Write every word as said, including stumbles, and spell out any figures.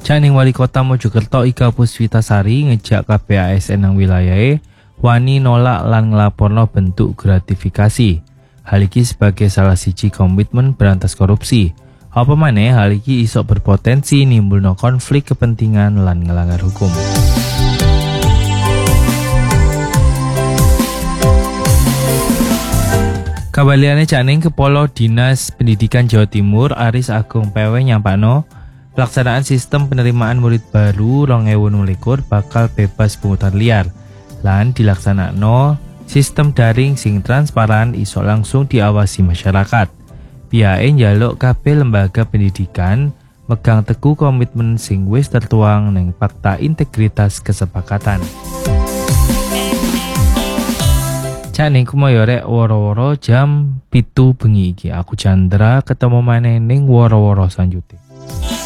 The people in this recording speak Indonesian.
Janing Wali Kota Mojokerto Ika Puspitasari ngejak K P A S N nang wilayahe wani nolak lan nglaporno bentuk gratifikasi. Hal iki sebagai salah siji komitmen berantas korupsi. Apa maneh hal iki iso berpotensi nimbulno konflik kepentingan lan ngelanggar hukum. Kabaliane Janing Kepala Dinas Pendidikan Jawa Timur Aris Agung P W nyampakno pelaksanaan sistem penerimaan murid baru rong ewu likur bakal bebas pungutan liar lan dilaksanakno sistem daring sing transparan iso langsung diawasi masyarakat. Pihake njaluk kabeh lembaga pendidikan megang teguh komitmen sing wis tertuang ning Fakta Integritas Kesepakatan. Janing kumoyo rek woro-woro jam pitu bengi iki. Aku Chandra ketemu maneh ning woro-woro sanjute.